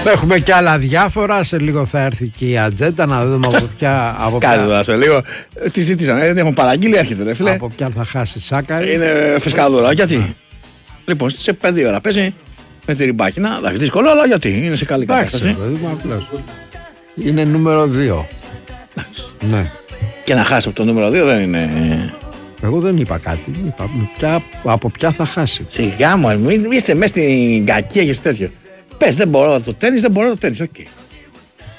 Έχουμε και άλλα διάφορα. Σε λίγο θα έρθει και η ατζέντα να δούμε από ποια. Κάτσε τώρα σε λίγο. Τι ζήτησαν, έχουν παραγγείλει, έρχεται ρε φίλε. Από ποια θα χάσει Σάκαρη. Είναι φρεσκαδόρα, γιατί. Λοιπόν, σε 5 ώρα παίζει με τη ριμπάκινα. Εντάξει, δύσκολο, αλλά γιατί είναι σε καλή κατάσταση. Είναι νούμερο 2. Ναι. Και να χάσει από το νούμερο 2 δεν είναι. Εγώ δεν είπα κάτι. Είπα από ποια θα χάσει. Σιγά μου, μην είστε μέσα στην κακία και τέτοιο. Πες, δεν μπορώ το τέννις, δεν μπορώ το τέννις. Οκ.